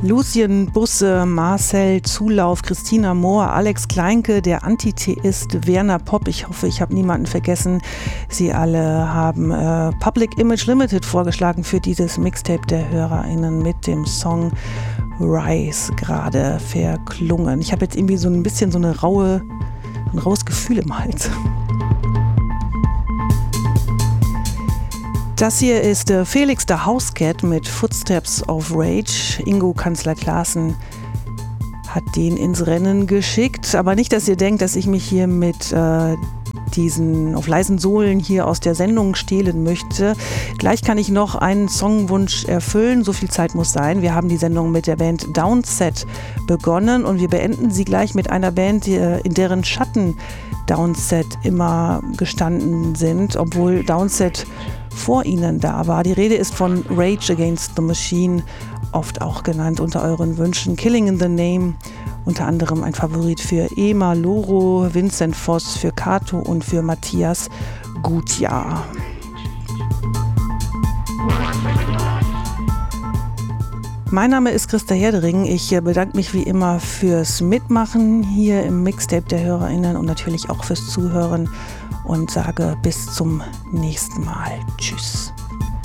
Lucien Busse, Marcel Zulauf, Christina Mohr, Alex Kleinke, der Antitheist, Werner Popp, ich hoffe, ich habe niemanden vergessen. Sie alle haben Public Image Limited vorgeschlagen für dieses Mixtape der HörerInnen mit dem Song Rise gerade verklungen. Ich habe jetzt irgendwie so ein bisschen so ein raues Gefühl im Hals. Das hier ist Felix der Housecat mit Footsteps of Rage. Ingo Kanzler-Klaassen hat den ins Rennen geschickt. Aber nicht, dass ihr denkt, dass ich mich hier mit diesen auf leisen Sohlen hier aus der Sendung stehlen möchte. Gleich kann ich noch einen Songwunsch erfüllen. So viel Zeit muss sein. Wir haben die Sendung mit der Band Downset begonnen und wir beenden sie gleich mit einer Band, in deren Schatten Downset immer gestanden sind, obwohl Downset vor ihnen da war. Die Rede ist von Rage Against the Machine, oft auch genannt unter euren Wünschen. Killing in the Name, unter anderem ein Favorit für Ema Loro, Vincent Voss, für Kato und für Matthias Gutjahr. Mein Name ist Christa Herdering. Ich bedanke mich wie immer fürs Mitmachen hier im Mixtape der HörerInnen und natürlich auch fürs Zuhören und sage bis zum nächsten Mal. Tschüss.